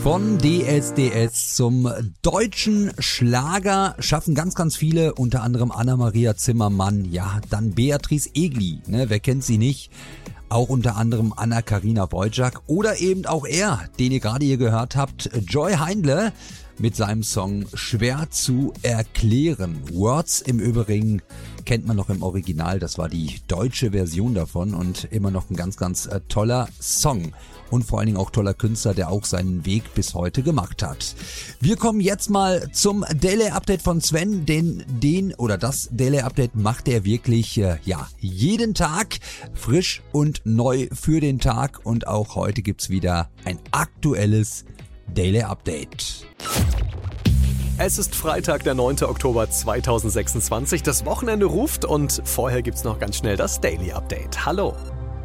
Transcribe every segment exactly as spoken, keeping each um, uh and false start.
Von D S D S zum deutschen Schlager schaffen ganz, ganz viele, unter anderem Anna-Maria Zimmermann, ja, dann Beatrice Egli, ne, wer kennt sie nicht? Auch unter anderem Anna-Karina Wojcik oder eben auch er, den ihr gerade hier gehört habt, Joy Heindle mit seinem Song Schwer zu erklären. Words im Übrigen kennt man noch im Original, das war die deutsche Version davon und immer noch ein ganz, ganz äh, toller Song. Und vor allen Dingen auch toller Künstler, der auch seinen Weg bis heute gemacht hat. Wir kommen jetzt mal zum Daily Update von Sven, denn den oder das Daily Update macht er wirklich äh, ja jeden Tag frisch und neu für den Tag. Und auch heute gibt's wieder ein aktuelles Daily Update. Es ist Freitag, der neunte Oktober zweitausendsechsundzwanzig. Das Wochenende ruft und vorher gibt's noch ganz schnell das Daily Update. Hallo!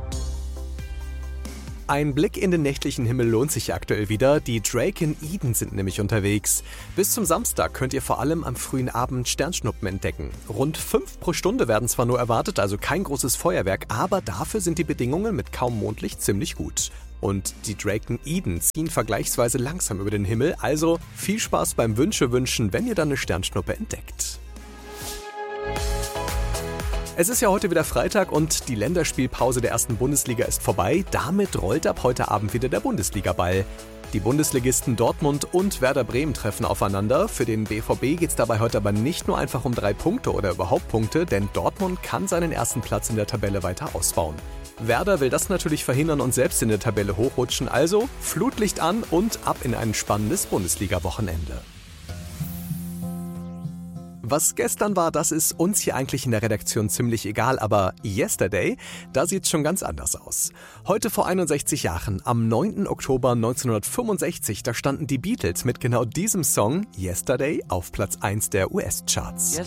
Ein Blick in den nächtlichen Himmel lohnt sich aktuell wieder. Die Drake in Eden sind nämlich unterwegs. Bis zum Samstag könnt ihr vor allem am frühen Abend Sternschnuppen entdecken. Rund fünf pro Stunde werden zwar nur erwartet, also kein großes Feuerwerk, aber dafür sind die Bedingungen mit kaum Mondlicht ziemlich gut. Und die Drake in Eden ziehen vergleichsweise langsam über den Himmel, also viel Spaß beim Wünsche wünschen, wenn ihr dann eine Sternschnuppe entdeckt. Es ist ja heute wieder Freitag und die Länderspielpause der ersten Bundesliga ist vorbei. Damit rollt ab heute Abend wieder der Bundesligaball. Die Bundesligisten Dortmund und Werder Bremen treffen aufeinander. Für den B V B geht es dabei heute aber nicht nur einfach um drei Punkte oder überhaupt Punkte, denn Dortmund kann seinen ersten Platz in der Tabelle weiter ausbauen. Werder will das natürlich verhindern und selbst in der Tabelle hochrutschen, also Flutlicht an und ab in ein spannendes Bundesliga-Wochenende. Was gestern war, das ist uns hier eigentlich in der Redaktion ziemlich egal, aber yesterday, da sieht's schon ganz anders aus. Heute vor einundsechzig Jahren, am neunten Oktober neunzehnhundertfünfundsechzig, da standen die Beatles mit genau diesem Song, Yesterday, auf Platz eins der U S-Charts.